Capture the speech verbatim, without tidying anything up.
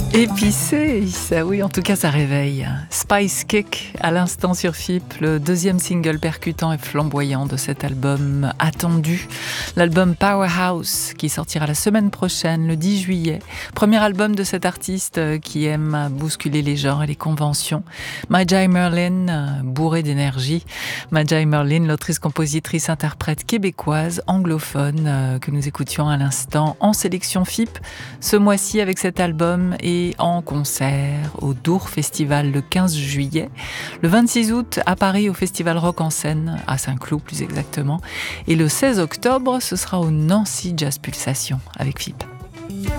Épicé, ça oui, en tout cas ça réveille. Spice Kick à l'instant sur F I P, le deuxième single percutant et flamboyant de cet album attendu. L'album Powerhouse qui sortira la semaine prochaine, le dix juillet. Premier album de cet artiste qui aime bousculer les genres et les conventions. Majai Merlin, bourrée d'énergie. Majai Merlin, l'autrice, compositrice, interprète québécoise, anglophone, que nous écoutions à l'instant en sélection F I P ce mois-ci avec cet album et en concert au Dour Festival le quinze juillet, le vingt-six août à Paris au Festival Rock en Seine, à Saint-Cloud plus exactement, et le seize octobre ce sera au Nancy Jazz Pulsation avec F I P.